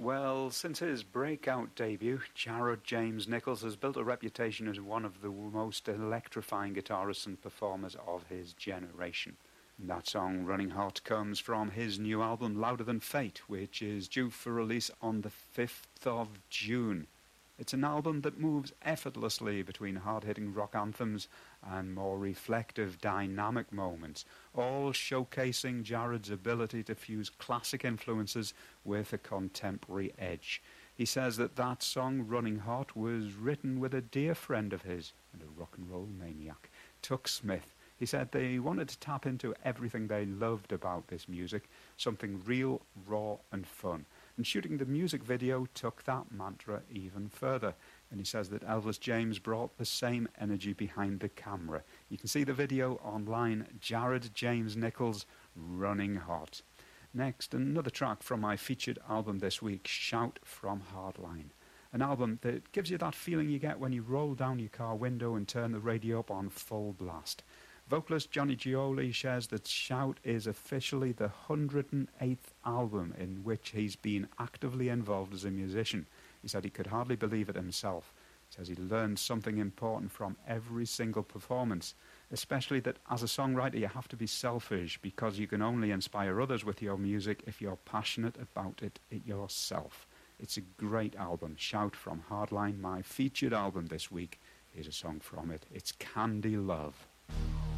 Well, since his breakout debut, Jared James Nichols has built a reputation as one of the most electrifying guitarists and performers of his generation. And that song, Running Hot, comes from his new album, Louder Than Fate, which is due for release on the 5th of June. It's an album that moves effortlessly between hard-hitting rock anthems and more reflective, dynamic moments, all showcasing Jared's ability to fuse classic influences with a contemporary edge. He says that song, Running Hot, was written with a dear friend of his and a rock and roll maniac, Tuck Smith. He said they wanted to tap into everything they loved about this music, something real, raw and fun. And shooting the music video took that mantra even further. And he says that Elvis James brought the same energy behind the camera. You can see the video online, Jared James Nichols, Running Hot. Next, another track from my featured album this week, Shout from Hardline. An album that gives you that feeling you get when you roll down your car window and turn the radio up on full blast. Vocalist Johnny Gioli shares that Shout is officially the 108th album in which he's been actively involved as a musician. He said he could hardly believe it himself. He says he learned something important from every single performance, especially that as a songwriter you have to be selfish because you can only inspire others with your music if you're passionate about it yourself. It's a great album, Shout from Hardline, my featured album this week. Here's a song from it. It's Candy Love.